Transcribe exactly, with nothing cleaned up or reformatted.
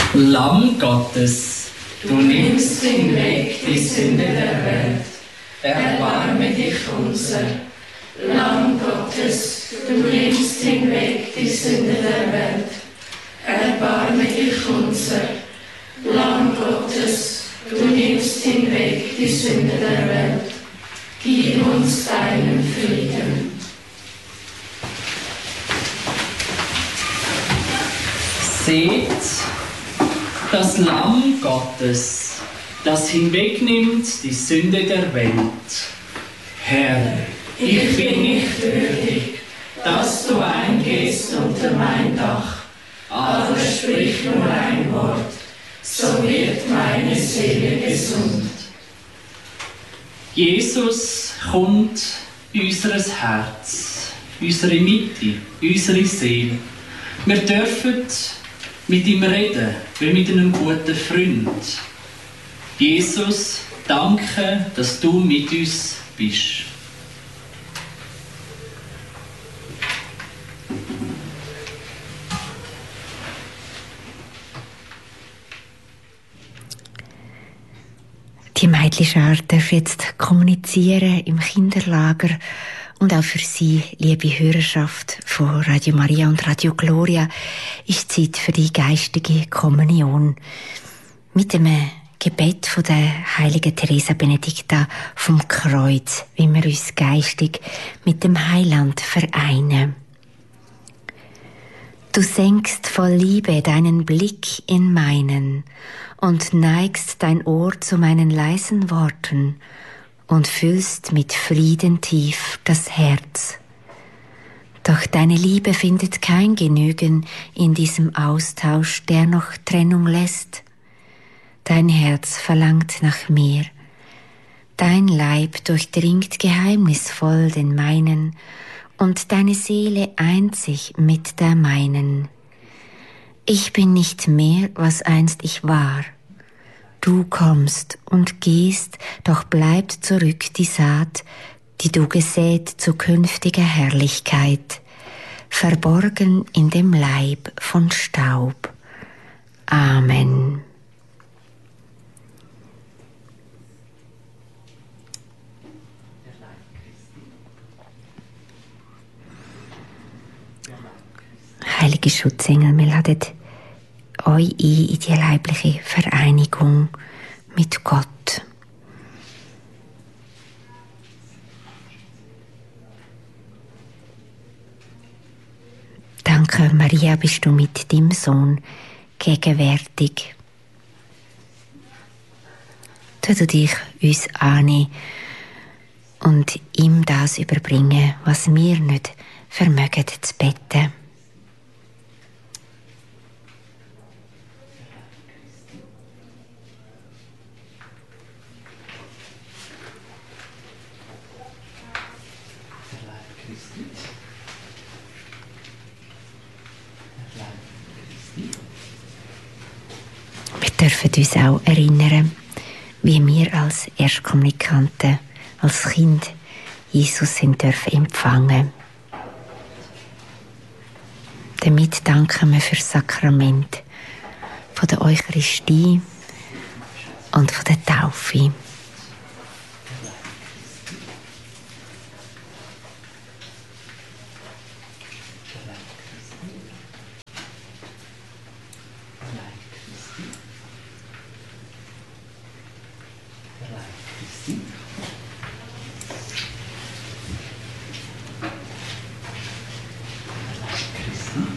Lamm Gottes, du nimmst hinweg die Sünde der Welt. Erbarme dich unser. Lamm Gottes, du nimmst hinweg die Sünde der Welt. Erbarme dich unser. Lamm Gottes, du nimmst hinweg die Sünde der Welt. Gib uns deinen Frieden. Seht das Lamm Gottes, das hinwegnimmt die Sünde der Welt. Herr, ich bin nicht würdig, dass du eingehst unter mein Dach, aber sprich nur ein Wort, so wird meine Seele gesund. Jesus kommt in unser Herz, unsere Mitte, unsere Seele. Wir dürfen mit ihm reden, wie mit einem guten Freund. Jesus, danke, dass du mit uns bist. Die Mädchenschar darf jetzt kommunizieren im Kinderlager. Und auch für Sie, liebe Hörerschaft von Radio Maria und Radio Gloria, ist Zeit für die geistige Kommunion. Mit dem Gebet von der heiligen Teresa Benedicta vom Kreuz, wie wir uns geistig mit dem Heiland vereinen. Du senkst voll Liebe deinen Blick in meinen und neigst dein Ohr zu meinen leisen Worten und füllst mit Frieden tief das Herz. Doch deine Liebe findet kein Genügen in diesem Austausch, der noch Trennung lässt. Dein Herz verlangt nach mir. Dein Leib durchdringt geheimnisvoll den meinen und deine Seele eint sich mit der meinen. Ich bin nicht mehr, was einst ich war. Du kommst und gehst, doch bleibt zurück die Saat, die du gesät zu künftiger Herrlichkeit, verborgen in dem Leib von Staub. Amen. Heilige Schutzengel, wir laden euch ein in die leibliche Vereinigung mit Gott. Danke, Maria, bist du mit deinem Sohn gegenwärtig. Tu du dich uns annehmen und ihm das überbringen, was wir nicht vermögen zu beten. Wir dürfen uns auch erinnern, wie wir als Erstkommunikanten, als Kind Jesus sind dürfen empfangen. Damit danken wir für das Sakrament von der Eucharistie und von der Taufe.